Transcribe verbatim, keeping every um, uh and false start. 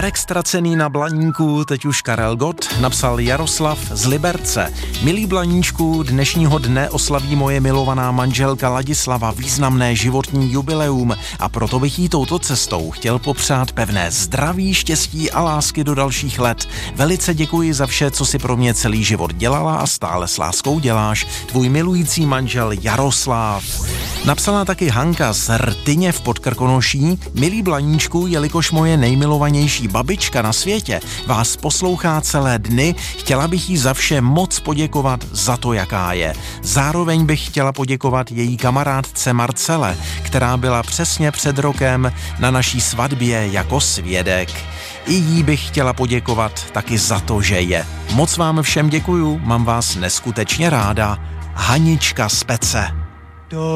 Dárek ztracený na Blaníku, teď už Karel Gott, napsal Jaroslav z Liberce. Milý Blaníčku, dnešního dne oslaví moje milovaná manželka Ladislava významné životní jubileum a proto bych jí touto cestou chtěl popřát pevné zdraví, štěstí a lásky do dalších let. Velice děkuji za vše, co si pro mě celý život dělala a stále s láskou děláš. Tvůj milující manžel Jaroslav. Napsala taky Hanka z Rtyně v Podkrkonoší. Milý Blaníčku, jelikož moje nejmilovanější babička na světě vás poslouchá celé dny, chtěla bych jí za vše moc poděkovat za to, jaká je. Zároveň bych chtěla poděkovat její kamarádce Marcele, která byla přesně před rokem na naší svatbě jako svědek. I jí bych chtěla poděkovat taky za to, že je. Moc vám všem děkuju, mám vás neskutečně ráda. Hanička z Pece.